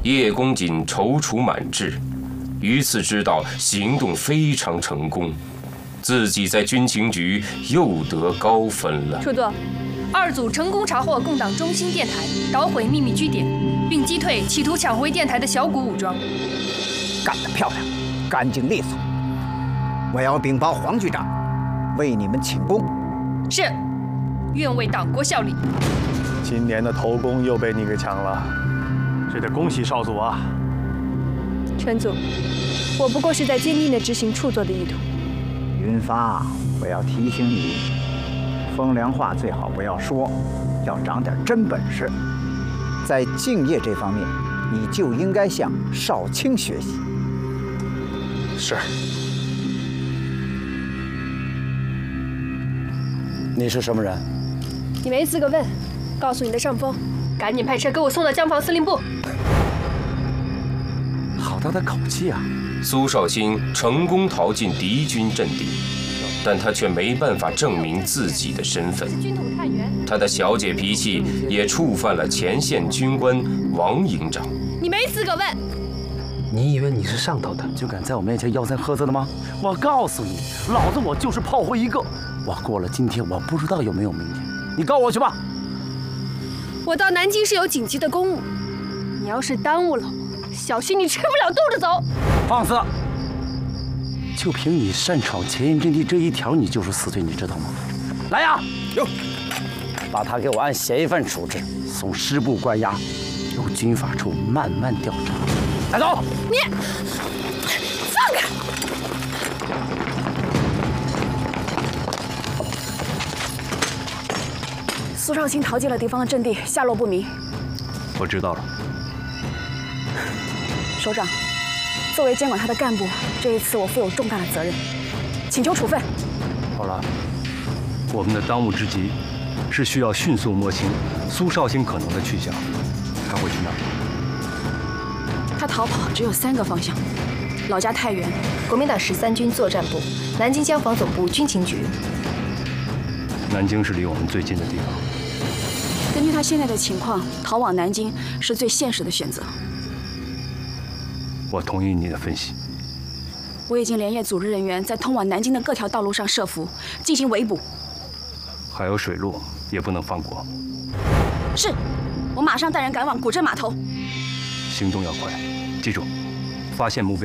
叶公瑾踌躇满志，于此知道行动非常成功，自己在军情局又得高分了。 处座，2组成功查获共党中心电台，捣毁秘密据点，并击退企图抢回电台的小股武装。 干得漂亮，干净利索。我要禀报黄局长，为你们请功。 是，愿为党国效力。 今年的头功又被你给抢了，这得恭喜少佐啊！ 陈总，我不过是在坚定地执行处座的意图。 云发，我要提醒你，风凉话最好不要说，要长点真本事。在敬业这方面，你就应该向少卿学习。 是。你是什么人？ 你没资格问，告诉你的上峰，赶紧派车给我送到江防司令部。 好大的口气啊！ 苏少卿成功逃进敌军阵地，但他却没办法证明自己的身份。他的小姐脾气也触犯了前线军官王营长。 你没资格问。 你以为你是上头的， 就敢在我面前吆三喝四的吗？我告诉你，老子我就是炮灰一个。我过了今天，我不知道有没有明天。你告我去吧。 我到南京是有紧急的公务，你要是耽误了我，小心你吃不了兜着走。 放肆！就凭你擅闯前沿阵地这一条，你就是死罪，你知道吗？来呀！有，把他给我按嫌疑犯处置，送师部关押，由军法处慢慢调查。带走！ 你放开！ 苏少卿逃进了敌方的阵地，下落不明。 我知道了。 首长，作为监管他的干部，这一次我负有重大的责任，请求处分。 好了，我们的当务之急是需要迅速摸清苏少卿可能的去向。他会去哪儿？ 他逃跑只有3个方向：老家太原、 国民党13军作战部、南京江防总部军情局。 南京是离我们最近的地方。 根据他现在的情况，逃往南京是最现实的选择。 我同意你的分析。 我已经连夜组织人员在通往南京的各条道路上设伏，进行围捕。 还有水路，也不能放过。 是，我马上带人赶往古镇码头。 行动要快，记住，发现目标